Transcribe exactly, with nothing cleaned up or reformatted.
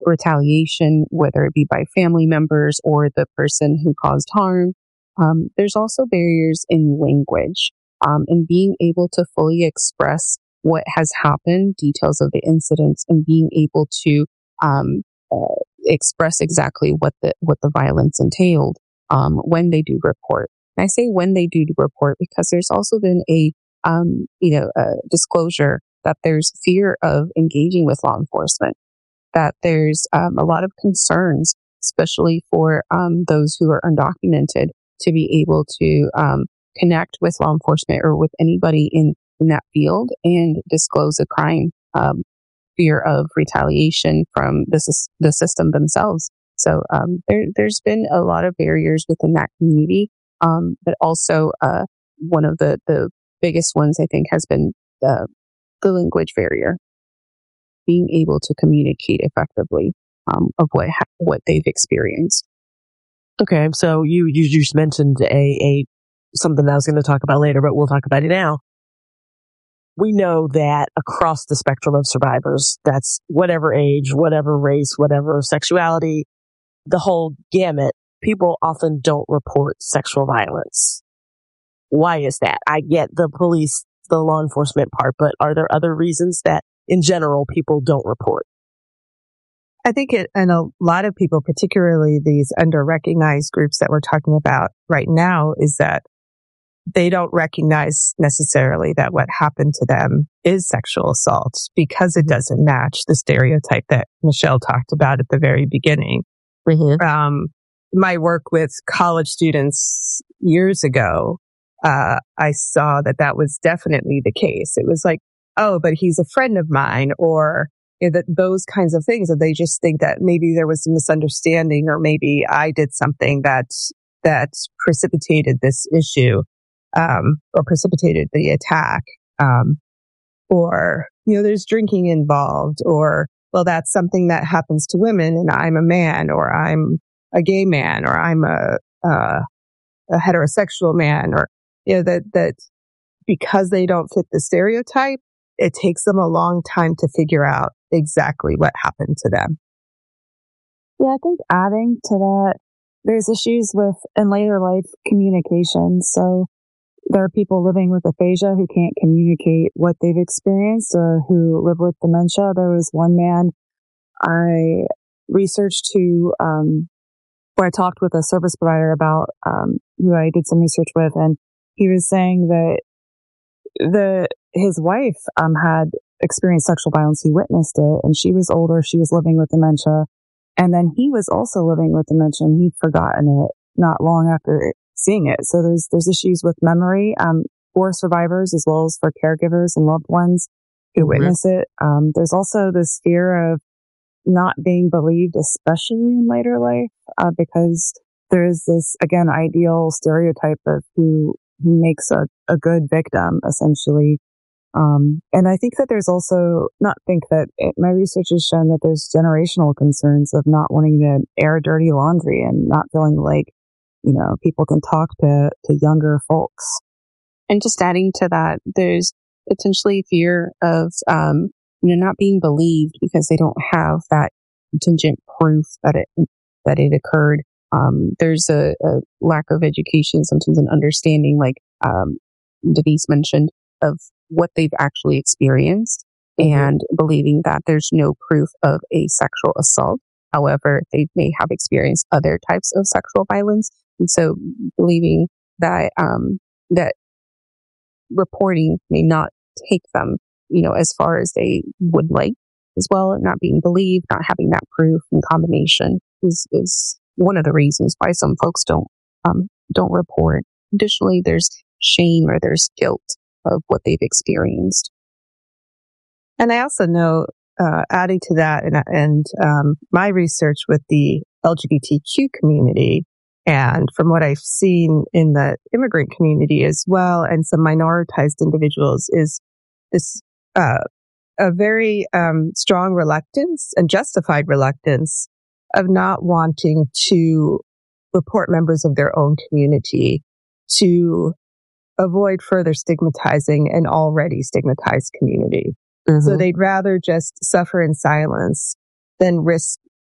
retaliation, whether it be by family members or the person who caused harm. Um, there's also barriers in language, um, and being able to fully express what has happened, details of the incidents, and being able to um, uh, express exactly what the what the violence entailed um, when they do report. And I say when they do report because there's also been a um, you know a disclosure that there's fear of engaging with law enforcement, that there's um, a lot of concerns, especially for um, those who are undocumented, to be able to um, connect with law enforcement or with anybody in, in that field and disclose a crime, um, fear of retaliation from the, the system themselves. So um, there, there's been a lot of barriers within that community, um, but also uh, one of the, the biggest ones, I think, has been the the language barrier, being able to communicate effectively um, of what ha- what they've experienced. Okay, so you you just mentioned a, a something I was going to talk about later, but we'll talk about it now. We know that across the spectrum of survivors, that's whatever age, whatever race, whatever sexuality, the whole gamut, people often don't report sexual violence. Why is that? I get the police, the law enforcement part, but are there other reasons that in general people don't report? I think it, and a lot of people, particularly these under-recognized groups that we're talking about right now, is that they don't recognize necessarily that what happened to them is sexual assault because it doesn't match the stereotype that Michelle talked about at the very beginning. Mm-hmm. Um, my work with college students years ago, uh, I saw that that was definitely the case. It was like, oh, but he's a friend of mine, or you know, that those kinds of things. And they just think that maybe there was a misunderstanding, or maybe I did something that that precipitated this issue, um, or precipitated the attack, um, or you know, there's drinking involved, or well, that's something that happens to women, and I'm a man, or I'm a gay man, or I'm a uh, a heterosexual man, or you know, that that because they don't fit the stereotype, it takes them a long time to figure out exactly what happened to them. Yeah, I think adding to that, there's issues with in later life communication. So there are people living with aphasia who can't communicate what they've experienced or who live with dementia. There was one man I researched who, um, where I talked with a service provider about, um, who I did some research with, and he was saying that the his wife um had experienced sexual violence. He witnessed it, and she was older. She was living with dementia, and then he was also living with dementia, and he'd forgotten it not long after seeing it. So there's there's issues with memory um for survivors as well as for caregivers and loved ones who mm-hmm. witness it. Um, there's also this fear of not being believed, especially in later life, uh, because there is this again ideal stereotype of who who makes a, a good victim, essentially. Um, and I think that there's also, not think that, it, my research has shown that there's generational concerns of not wanting to air dirty laundry and not feeling like, you know, people can talk to, to younger folks. And just adding to that, there's potentially fear of, um, you know, not being believed because they don't have that contingent proof that it, that it occurred. Um, there's a, a lack of education, sometimes an understanding, like um, Denise mentioned, of what they've actually experienced, mm-hmm. and believing that there's no proof of a sexual assault. However, they may have experienced other types of sexual violence, and so believing that um, that reporting may not take them, you know, as far as they would like, as well, not being believed, not having that proof in combination is is. one of the reasons why some folks don't um, don't report. Additionally, there's shame or there's guilt of what they've experienced. And I also know, uh, adding to that, and, and um, my research with the L G B T Q community, and from what I've seen in the immigrant community as well, and some minoritized individuals, is this uh, a very um, strong reluctance and justified reluctance of not wanting to report members of their own community to avoid further stigmatizing an already stigmatized community. Mm-hmm. So they'd rather just suffer in silence than risk